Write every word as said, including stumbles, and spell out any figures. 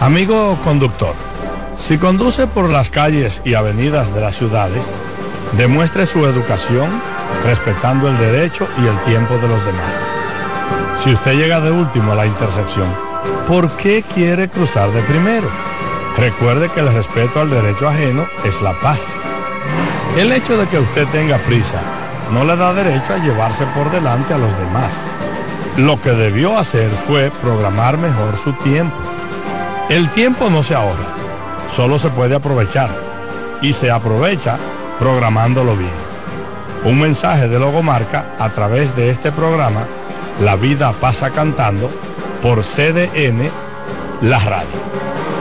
Amigo conductor, si conduce por las calles y avenidas de las ciudades, demuestre su educación respetando el derecho y el tiempo de los demás. Si usted llega de último a la intersección, ¿por qué quiere cruzar de primero? Recuerde que el respeto al derecho ajeno es la paz. El hecho de que usted tenga prisa no le da derecho a llevarse por delante a los demás. Lo que debió hacer fue programar mejor su tiempo. El tiempo no se ahorra, solo se puede aprovechar, y se aprovecha programándolo bien. Un mensaje de Logomarca a través de este programa, La Vida Pasa Cantando, por C D N, la radio.